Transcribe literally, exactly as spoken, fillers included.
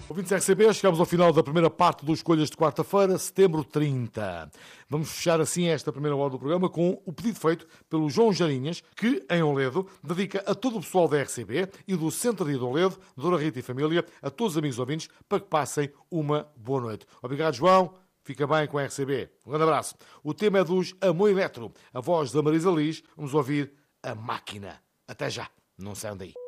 Ouvintes R C B, chegamos ao final da primeira parte do Escolhas de quarta-feira, setembro trinta. Vamos fechar assim esta primeira hora do programa com o pedido feito pelo João Jarinhas, que, em Oledo, dedica a todo o pessoal da R C B e do Centro de Oledo, Dona Rita e família, a todos os amigos ouvintes, para que passem uma boa noite. Obrigado, João. Fica bem com a R C B. Um grande abraço. O tema é dos Amor Eletro. A voz da Marisa Liz. Vamos ouvir A Máquina. Até já. Não saiam daí.